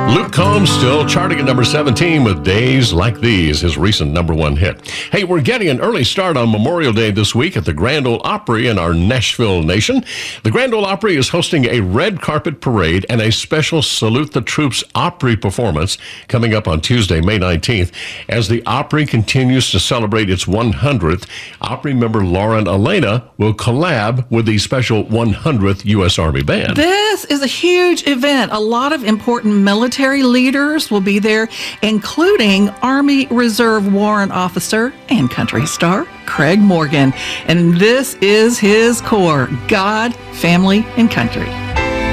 Luke Combs still charting at number 17 with Days Like These, his recent number one hit. Hey, we're getting an early start on Memorial Day this week at the Grand Ole Opry in our Nashville nation. The Grand Ole Opry is hosting a red carpet parade and a special Salute the Troops Opry performance coming up on Tuesday, May 19th. As the Opry continues to celebrate its 100th, Opry member Lauren Elena will collab with the special 100th U.S. Army Band. This is a huge event. A lot of important military leaders will be there, including Army Reserve Warrant Officer and country star Craig Morgan. And this is his core: God, family, and country.